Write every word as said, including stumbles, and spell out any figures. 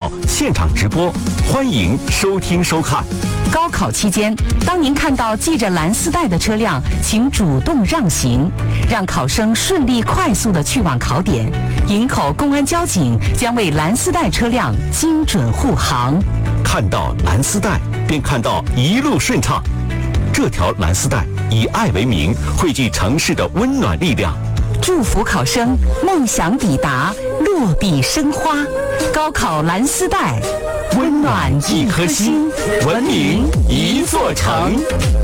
考现场直播，欢迎收听收看。 高考期间，当您看到系着蓝丝带的车辆，请主动让行，让考生顺利快速地去往考点。营口公安交警将为蓝丝带车辆精准护航。 看到蓝丝带，便看到一路顺畅。这条蓝丝带以爱为名，汇聚城市的温暖力量。 祝福考生梦想抵达，落笔生花。高考蓝丝带，温暖一颗心，文明一座城。